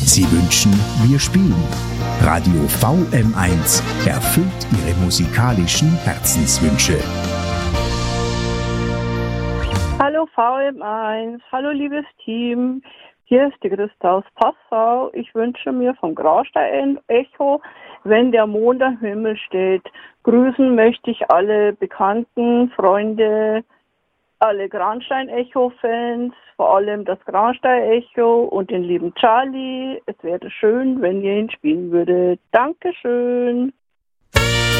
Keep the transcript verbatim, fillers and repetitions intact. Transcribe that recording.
Sie wünschen, wir spielen. Radio V M eins erfüllt Ihre musikalischen Herzenswünsche. Hallo V M eins, hallo liebes Team, hier ist die Christa aus Passau. Ich wünsche mir vom Graustein-Echo, wenn der Mond am Himmel steht, grüßen möchte ich alle Bekannten, Freunde, alle Graustein-Echo-Fans, vor allem das Graustein-Echo und den lieben Charlie. Es wäre schön, wenn ihr ihn spielen würdet. Dankeschön.